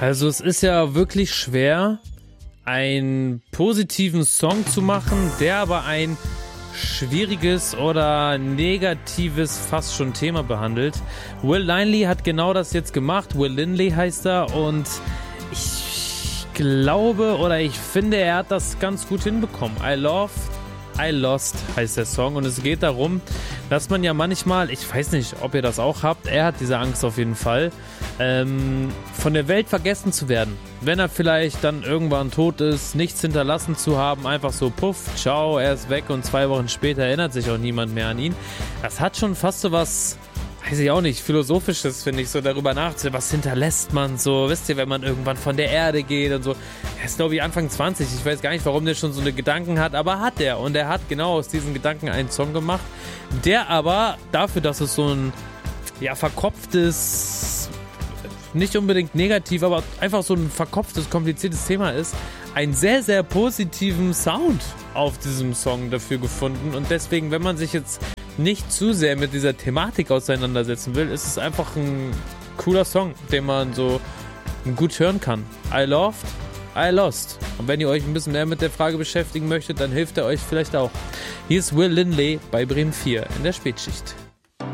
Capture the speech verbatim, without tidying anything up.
Also es ist ja wirklich schwer, einen positiven Song zu machen, der aber ein schwieriges oder negatives fast schon Thema behandelt. Will Linley hat genau das jetzt gemacht. Will Linley heißt er und ich glaube oder ich finde, er hat das ganz gut hinbekommen. I Love, I Lost heißt der Song und es geht darum, dass man ja manchmal, ich weiß nicht, ob ihr das auch habt, er hat diese Angst auf jeden Fall, ähm, von der Welt vergessen zu werden. Wenn er vielleicht dann irgendwann tot ist, nichts hinterlassen zu haben, einfach so puff, ciao, er ist weg und zwei Wochen später erinnert sich auch niemand mehr an ihn. Das hat schon fast so was, weiß ich auch nicht, Philosophisches, finde ich, so darüber nachzudenken, was hinterlässt man so, wisst ihr, wenn man irgendwann von der Erde geht und so. Er ist, glaube ich, Anfang zwanzig, ich weiß gar nicht, warum der schon so eine Gedanken hat, aber hat er. Und er hat genau aus diesen Gedanken einen Song gemacht, der aber dafür, dass es so ein, ja, verkopftes, nicht unbedingt negativ, aber einfach so ein verkopftes, kompliziertes Thema ist, einen sehr, sehr positiven Sound auf diesem Song dafür gefunden. Und deswegen, wenn man sich jetzt nicht zu sehr mit dieser Thematik auseinandersetzen will, ist es einfach ein cooler Song, den man so gut hören kann. I Loved, I Lost. Und wenn ihr euch ein bisschen mehr mit der Frage beschäftigen möchtet, dann hilft er euch vielleicht auch. Hier ist Will Linley bei Bremen vier in der Spätschicht.